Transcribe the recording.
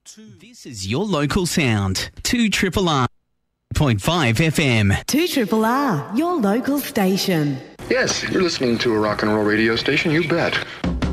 This is your local sound. 2RRR.5 FM. 2RRR, your local station. Yes, you're listening to a rock and roll radio station, you bet.